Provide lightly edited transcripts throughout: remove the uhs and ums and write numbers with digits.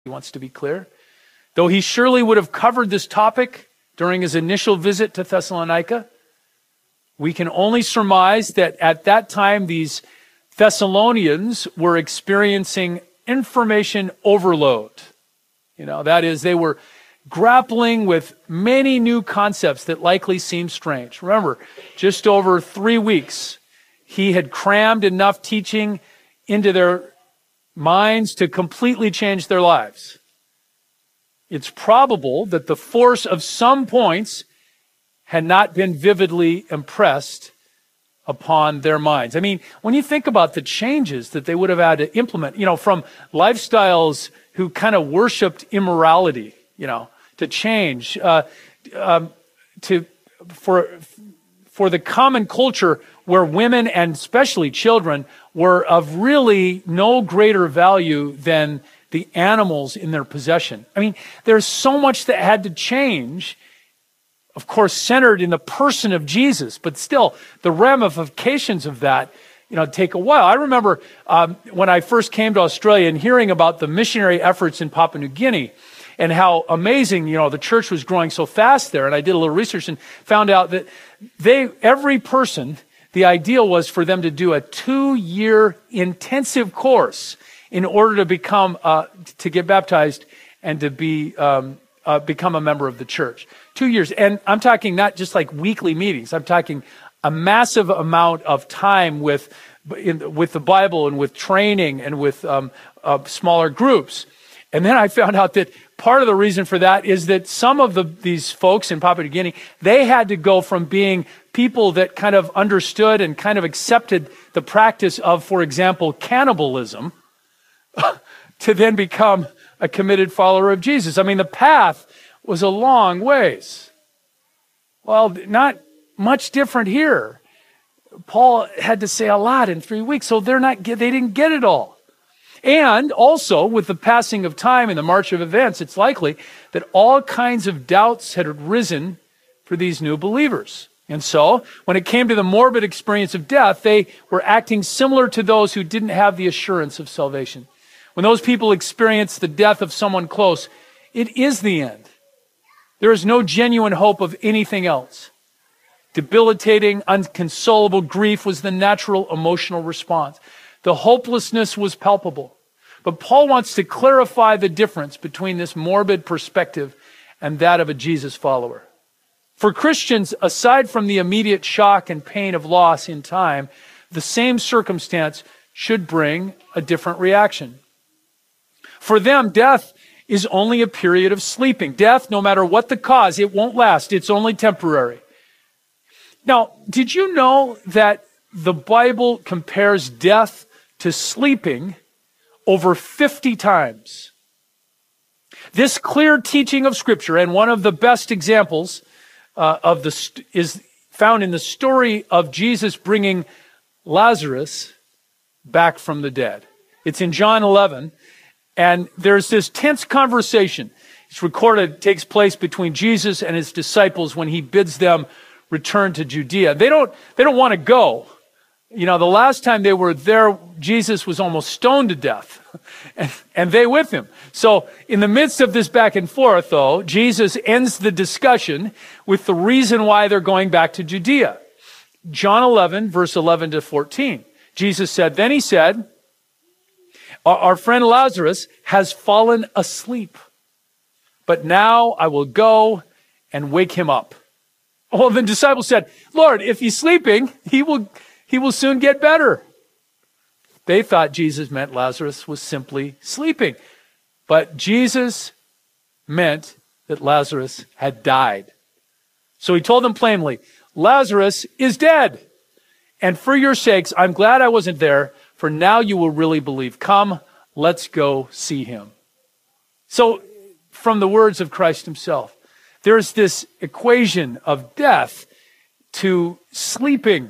he wants to be clear. Though he surely would have covered this topic during his initial visit to Thessalonica, we can only surmise that at that time these Thessalonians were experiencing information overload. That is, they were grappling with many new concepts that likely seemed strange. Remember, just over 3 weeks, he had crammed enough teaching into their minds to completely change their lives. It's probable that the force of some points had not been vividly impressed upon their minds. I mean, when you think about the changes that they would have had to implement, from lifestyles who kind of worshiped immorality, to change, for the common culture where women and especially children were of really no greater value than the animals in their possession. I mean, there's so much that had to change, of course, centered in the person of Jesus, but still the ramifications of that, take a while. I remember when I first came to Australia and hearing about the missionary efforts in Papua New Guinea and how amazing, the church was growing so fast there. And I did a little research and found out that every person, the ideal was for them to do a 2-year intensive course in order to become, to get baptized and to become a member of the church. 2 years. And I'm talking not just like weekly meetings. I'm talking a massive amount of time with the Bible and with training and with smaller groups. And then I found out that part of the reason for that is that some of these folks in Papua New Guinea, they had to go from being people that kind of understood and kind of accepted the practice of, for example, cannibalism, to then become a committed follower of Jesus. I mean, the path was a long ways. Well, not much different here. Paul had to say a lot in 3 weeks, so they didn't get it all. And also, with the passing of time and the march of events, it's likely that all kinds of doubts had arisen for these new believers. And so, when it came to the morbid experience of death, they were acting similar to those who didn't have the assurance of salvation. When those people experience the death of someone close, it is the end. There is no genuine hope of anything else. Debilitating, inconsolable grief was the natural emotional response. The hopelessness was palpable. But Paul wants to clarify the difference between this morbid perspective and that of a Jesus follower. For Christians, aside from the immediate shock and pain of loss in time, the same circumstance should bring a different reaction. For them, death is only a period of sleeping. Death, no matter what the cause, it won't last. It's only temporary. Now, did you know that the Bible compares death to sleeping over 50 times? This clear teaching of Scripture, and one of the best examples is found in the story of Jesus bringing Lazarus back from the dead. It's in John 11, and there's this tense conversation. It's recorded, takes place between Jesus and his disciples when he bids them return to Judea. They don't want to go. The last time they were there, Jesus was almost stoned to death, and they with him. So in the midst of this back and forth, though, Jesus ends the discussion with the reason why they're going back to Judea. John 11, verse 11 to 14. Jesus said, then he said, our friend Lazarus has fallen asleep, but now I will go and wake him up. Well, the disciples said, Lord, if he's sleeping, he will soon get better. They thought Jesus meant Lazarus was simply sleeping. But Jesus meant that Lazarus had died. So he told them plainly, Lazarus is dead. And for your sakes, I'm glad I wasn't there, for now you will really believe. Come, let's go see him. So, from the words of Christ himself, there's this equation of death to sleeping.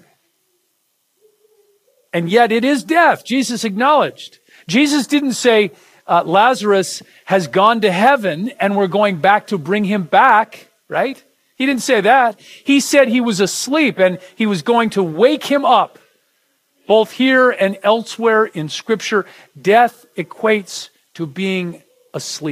And yet it is death. Jesus acknowledged. Jesus didn't say Lazarus has gone to heaven and we're going back to bring him back, right? He didn't say that. He said he was asleep and he was going to wake him up. Both here and elsewhere in Scripture, death equates to being asleep.